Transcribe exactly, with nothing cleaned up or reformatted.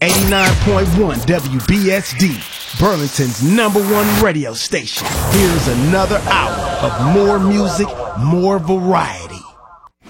eighty-nine point one W B S D, Burlington's number one radio station. Here's another hour of more music, more variety.